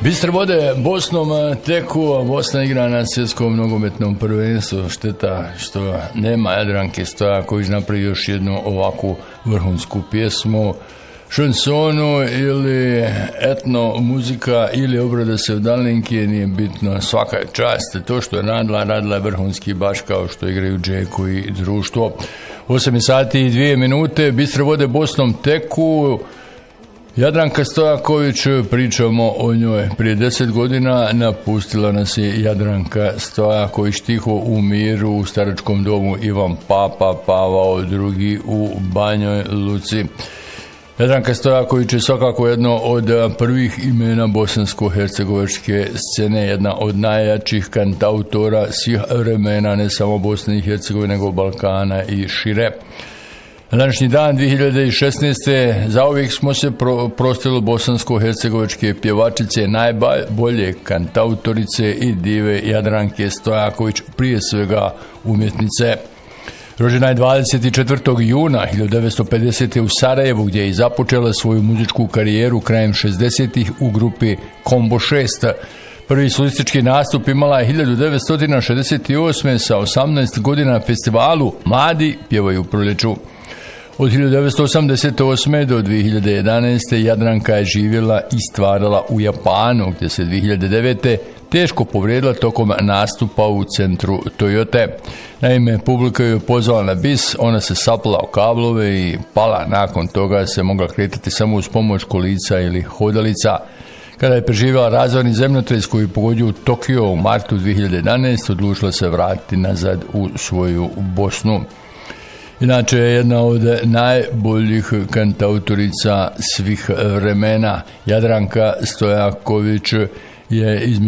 Bistre vode Bosnom teku, a Bosna igra na svjetskom nogometnom prvenstvu. Šteta što nema Jadranke Stojaković napravi još jednu ovakvu vrhunsku pjesmu, šansonu ili etno muzika ili obrada sevdalinke, nije bitno, svaka je čast. To što je radila je vrhunski, baš kao što igraju Džeko i društvo. 8 sati i 2 minute, Bistre vode Bosnom teku. Jadranka Stojaković, pričamo o njoj. Prije 10 godina napustila nas je Jadranka Stojaković tiho u miru u staračkom domu Ivan Papa Pavao II u Banjoj Luci. Jadranka Stojaković je svakako jedno od prvih imena bosansko-hercegovačke scene, jedna od najjačih kantautora svih vremena, ne samo Bosne i Hercegovine, nego Balkana i šire. Na današnji dan 2016. zauvijek smo se prostili bosansko-hercegovačke pjevačice, najbolje kantautorice i dive Jadranke Stojaković, prije svega umjetnice. Rođena je 24. juna 1950. u Sarajevu, gdje je započela svoju muzičku karijeru krajem 60-ih u grupi Combo 6. Prvi solistički nastup imala je 1968. sa 18 godina na festivalu Mladi pjevaju u proljeću. Od 1988. do 2011. Jadranka je živjela i stvarala u Japanu, gdje se 2009. teško povrijedila tokom nastupa u centru Toyote. Naime, publika ju je pozvala na bis, ona se sapala o kablove i pala. Nakon toga se mogla kretati samo uz pomoć kolica ili hodalica. Kada je preživjela razorni zemljotres koji je pogodio Tokio u martu 2011. odlučila se vratiti nazad u svoju Bosnu. Inače je jedna od najboljih kantautorica svih vremena. Jadranka Stojaković je između